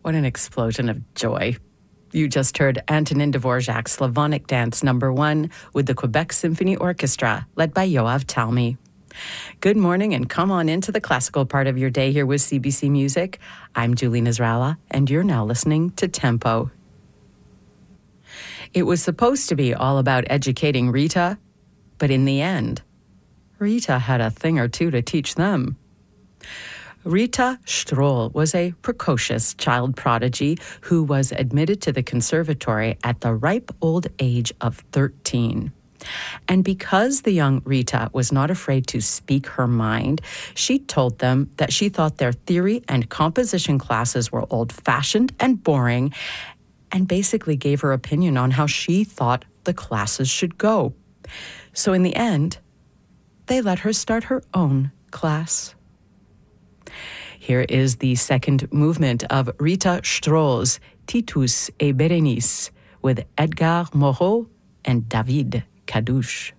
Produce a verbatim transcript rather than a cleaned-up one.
What an explosion of joy. You just heard Antonin Dvorak's Slavonic Dance Number One with the Quebec Symphony Orchestra, led by Yoav Talmy. Good morning and come on into the classical part of your day here with C B C Music. I'm Julie Nazralla, and you're now listening to Tempo. It was supposed to be all about educating Rita, but in the end, Rita had a thing or two to teach them. Rita Stroll was a precocious child prodigy who was admitted to the conservatory at the ripe old age of thirteen. And because the young Rita was not afraid to speak her mind, she told them that she thought their theory and composition classes were old-fashioned and boring, and basically gave her opinion on how she thought the classes should go. So in the end, they let her start her own class. Here is the second movement of Rita Stroll's Titus et Berenice with Edgar Moreau and David Kadouche.